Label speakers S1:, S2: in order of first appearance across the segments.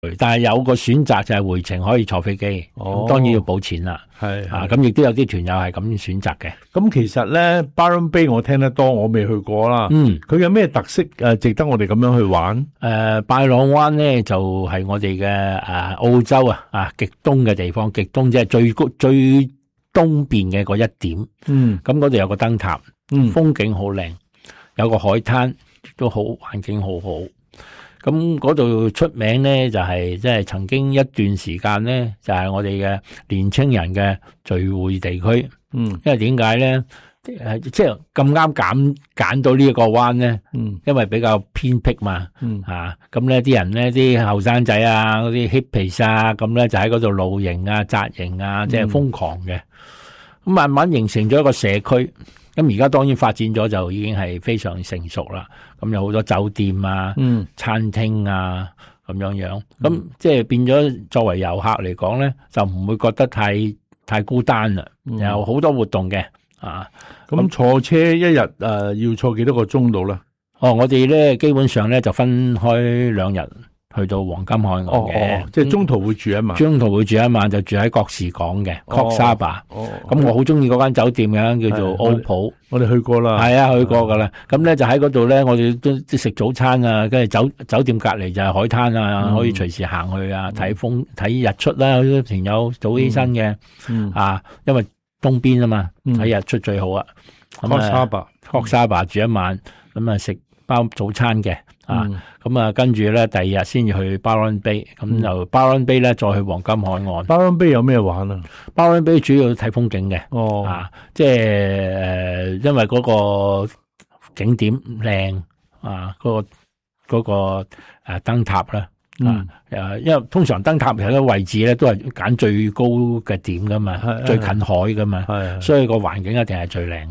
S1: 但係有個選擇就係回程可以坐飛機，咁當然要補錢啦。
S2: 係
S1: 咁亦都有啲團友係咁選擇嘅。
S2: 咁其實咧 Byron Bay 我聽得多，我未去過啦。佢有咩特色值得我哋咁樣去玩？
S1: 拜朗灣咧就係我哋嘅澳洲極東嘅地方，極東即係最東邊嘅嗰一點。咁嗰度有個燈塔，風景好靚，有個海灘都好，環境好好。咁嗰度出名咧就係即係曾經一段時間咧就係我哋嘅年青人嘅聚會地區。因為點解咧？即係咁啱揀到呢一個灣咧，因為比較偏僻嘛。咁咧啲人咧啲後生仔啊，嗰啲 hippies 啊，咁咧就喺嗰度露營啊、紮營啊，即係瘋狂嘅。咁慢慢形成咗一個社區。咁而家當然發展咗就已經係非常成熟啦。咁有好多酒店啊、餐廳啊咁樣。咁即係變咗作為遊客嚟講咧，就唔會覺得太孤單啦。有好多活動嘅。
S2: 咁坐車一日要坐幾多個鐘度咧？
S1: 我哋咧基本上咧就分開2日去到黃金海岸嘅。
S2: 即係中途會住一晚。
S1: 中途會住一晚，就住喺國士港嘅 Cox Harbour。咁我好中意嗰間酒店嘅，叫做 Opal。我哋去過啦。係啊，去過噶啦。咁咧就喺嗰度咧，我哋都食早餐啊，跟住酒店隔籬就係海灘啊，可以隨時行去啊，睇風睇日出啦。啲朋友早起身嘅。因為東邊啊嘛，睇日出最好啊。Cox Harbour 住一晚，咁食包早餐嘅。跟住咧第二日先至去 Byron Bay， 咁就 Byron Bay 咧再去黃金海岸。
S2: Byron Bay 有咩玩啊？
S1: Byron Bay 主要睇風景嘅。即係因為嗰個景點靚嗰個燈塔啦。因為通常燈塔有個位置咧都係揀最高嘅點噶嘛，最近海噶嘛，所以個環境一定係最靚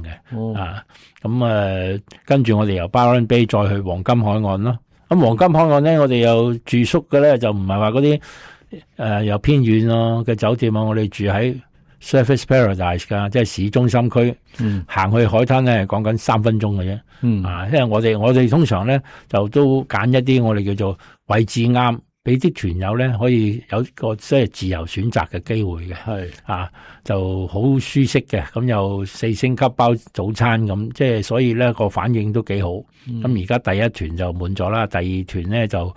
S1: 嘅。跟住我哋由 Byron Bay 再去黃金海岸咯。咁黃金海岸咧，我哋有住宿嘅咧，就唔係話嗰啲又偏遠咯嘅酒店啊，我哋住喺 Surfers Paradise 噶，即係市中心區。行去海灘咧，講緊3分鐘嘅啫。因為我哋通常咧就都揀一啲我哋叫做位置啱，俾啲團友咧可以有個即係自由選擇嘅機會嘅。就好舒適嘅，咁又4星級包早餐咁，即係所以咧個反應都幾好。咁而家第一團就滿咗啦，第二團咧就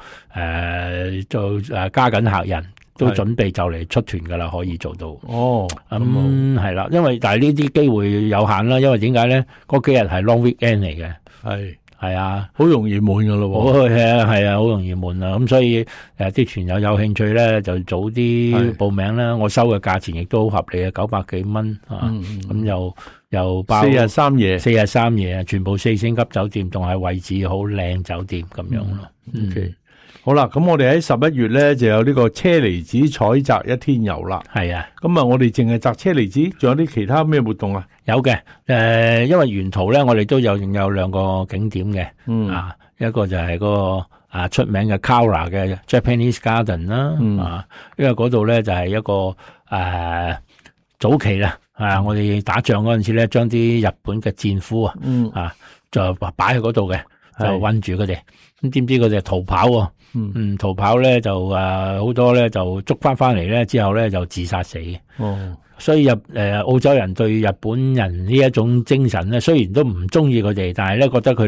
S1: 加緊客人。都準備就嚟出團噶啦，可以做到。咁係啦，因為但係呢啲機會有限啦，因為點解咧？嗰幾日係 long weekend 嚟嘅，係啊，好容易滿噶咯。係啊，好容易滿啊。咁所以啲團友有興趣咧，就早啲報名啦。我收嘅價錢亦都好合理啊，900幾蚊咁又包4日3夜，全部4星級酒店，仲係位置好靚酒店咁樣咯。
S2: 好啦，咁我哋喺11月咧就有呢個車厘子採摘一天遊啦。
S1: 係啊，
S2: 咁我哋淨係摘車厘子，仲有啲其他咩活動啊？
S1: 有嘅，因為沿途咧我哋都有2個景點嘅。一個就係嗰個出名嘅 Kowra 嘅 Japanese Garden 啦。因為嗰度咧就係一個早期啦，我哋打仗嗰陣時咧，將啲日本嘅戰俘就擺喺嗰度嘅，就困住佢哋。咁點知佢哋逃跑喎？逃跑咧就好多咧就捉翻嚟咧之後咧就自殺死。所以澳洲人對日本人呢一種精神咧，雖然都唔中意佢哋，但係咧覺得佢